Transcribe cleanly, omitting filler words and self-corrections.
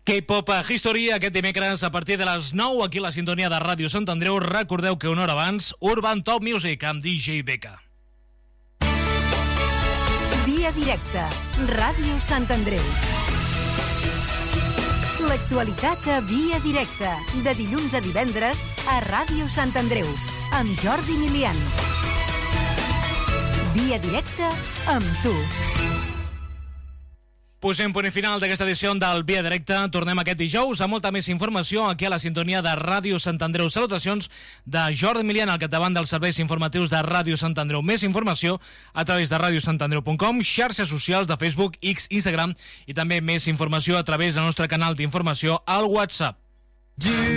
K-Pop History aquest dimecres a partir de les 9 aquí a la sintonia de Ràdio Sant Andreu. Recordeu que una hora abans Urban Top Music amb DJ Becca. Via directa, Ràdio Sant Andreu. L'actualitat a Via directa, de dilluns a divendres a Ràdio Sant Andreu, amb Jordi Milian. Via directa amb tu. Posem punt final d'aquesta edició del Via Directa. Tornem aquest dijous amb molta més informació aquí a la sintonia de Ràdio Sant Andreu. Salutacions de Jordi Milian al capdavant dels serveis informatius de Ràdio Sant Andreu. Més informació a través de radiosantandreu.com, xarxes socials de Facebook, X, Instagram i també més informació a través del nostre canal d'informació al WhatsApp.